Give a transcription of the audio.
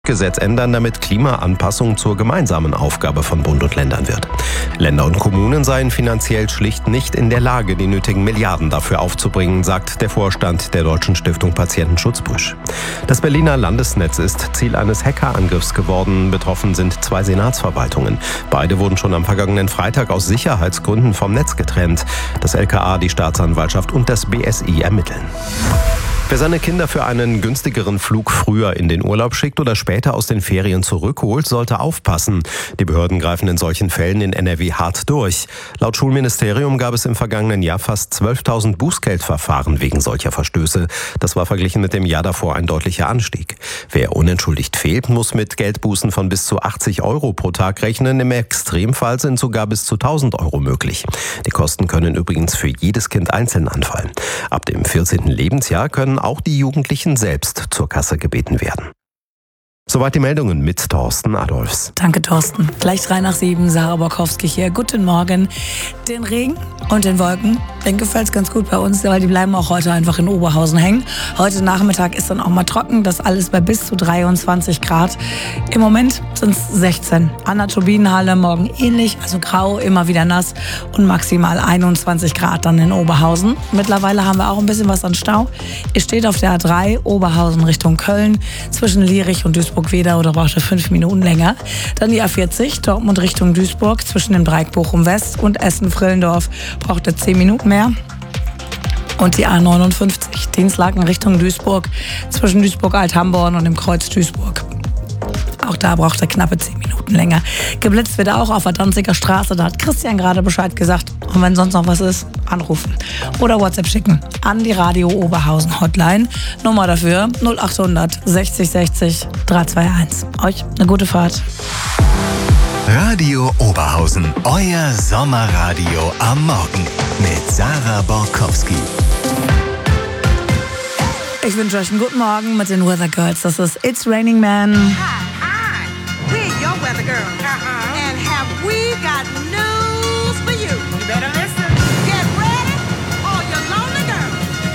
Gesetz ändern, damit Klimaanpassung zur gemeinsamen Aufgabe von Bund und Ländern wird. Länder und Kommunen seien finanziell schlicht nicht in der Lage, die nötigen Milliarden dafür aufzubringen, sagt der Vorstand der Deutschen Stiftung Patientenschutz Brüsch. Das Berliner Landesnetz ist Ziel eines Hackerangriffs geworden. Betroffen sind 2 Senatsverwaltungen. Beide wurden schon am vergangenen Freitag aus Sicherheitsgründen vom Netz getrennt. Das LKA, die Staatsanwaltschaft und das BSI ermitteln. Wer seine Kinder für einen günstigeren Flug früher in den Urlaub schickt oder später aus den Ferien zurückholt, sollte aufpassen. Die Behörden greifen in solchen Fällen in NRW hart durch. Laut Schulministerium gab es im vergangenen Jahr fast 12.000 Bußgeldverfahren wegen solcher Verstöße. Das war verglichen mit dem Jahr davor ein deutlicher Anstieg. Wer unentschuldigt fehlt, muss mit Geldbußen von bis zu 80 € pro Tag rechnen. Im Extremfall sind sogar bis zu 1.000 € möglich. Die Kosten können übrigens für jedes Kind einzeln anfallen. Ab dem 14. Lebensjahr können auch die Jugendlichen selbst zur Kasse gebeten werden. Soweit die Meldungen mit Thorsten Adolfs. Danke, Thorsten. Gleich 3:07, Sarah Borkowski hier. Guten Morgen. Den Regen und den Wolken, den gefällt es ganz gut bei uns, weil die bleiben auch heute einfach in Oberhausen hängen. Heute Nachmittag ist dann auch mal trocken, das alles bei bis zu 23 Grad. Im Moment sind es 16. An der Turbinenhalle morgen ähnlich, also grau, immer wieder nass und maximal 21 Grad dann in Oberhausen. Mittlerweile haben wir auch ein bisschen was an Stau. Es steht auf der A3 Oberhausen Richtung Köln zwischen Lierich und Duisburg-Wedau, oder braucht er 5 Minuten länger. Dann die A40 Dortmund Richtung Duisburg zwischen dem Dreieck Bochum-West und Essen-Frillendorf braucht er 10 Minuten mehr. Und die A59 Dinslaken Richtung Duisburg zwischen Duisburg-Althamborn und dem Kreuz Duisburg. Auch da braucht er knappe 10 Minuten länger. Geblitzt wird auch auf der Danziger Straße. Da hat Christian gerade Bescheid gesagt. Und wenn sonst noch was ist, anrufen. Oder WhatsApp schicken an die Radio Oberhausen Hotline. Nummer dafür 0800 60 60 321. Euch eine gute Fahrt. Radio Oberhausen, euer Sommerradio am Morgen mit Sarah Borkowski. Ich wünsche euch einen guten Morgen mit den Weather Girls. Das ist It's Raining Man. Hi, we're your weather girls. And have we got news for you? You better listen.